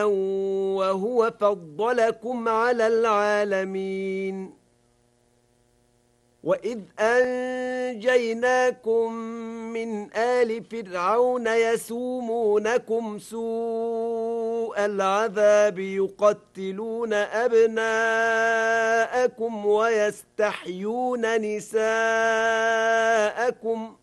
وهو فضلكم على العالمين وإذ أنجيناكم من آل فرعون يسومونكم سوء العذاب يقتلون أبناءكم ويستحيون نساءكم